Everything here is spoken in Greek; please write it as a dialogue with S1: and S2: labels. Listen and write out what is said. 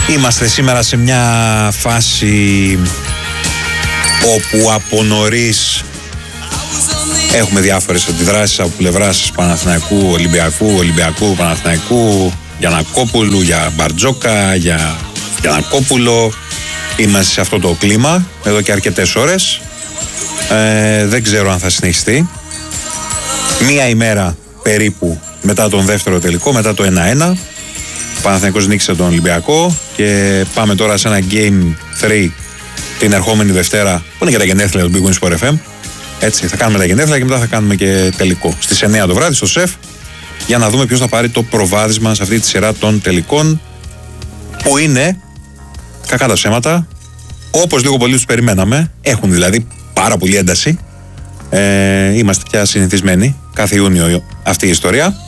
S1: Είμαστε σήμερα σε μια φάση όπου από νωρίς έχουμε διάφορες αντιδράσεις από πλευράς Παναθηναϊκού, Ολυμπιακού, Παναθηναϊκού, Γιαννακόπουλου, για Μπαρτζόκα, για Γιαννακόπουλο. Είμαστε σε αυτό το κλίμα εδώ και αρκετές ώρες. Δεν ξέρω αν θα συνεχιστεί. Μία ημέρα περίπου μετά τον δεύτερο τελικό, μετά το 1-1, ο Παναθηναϊκός νίκησε τον Ολυμπιακό και πάμε τώρα σε ένα Game 3 την ερχόμενη Δευτέρα, που είναι και τα γενέθλια του Big Win Sport FM. Έτσι, θα κάνουμε τα γενέθλια και μετά θα κάνουμε και τελικό στις 9 το βράδυ στο ΣΕΦ, για να δούμε ποιος θα πάρει το προβάδισμα σε αυτή τη σειρά των τελικών, που είναι, κακά τα ψέματα, όπως λίγο πολύ τους περιμέναμε. Έχουν δηλαδή πάρα πολύ ένταση. Είμαστε πια συνηθισμένοι κάθε Ιούνιο αυτή η ιστορία.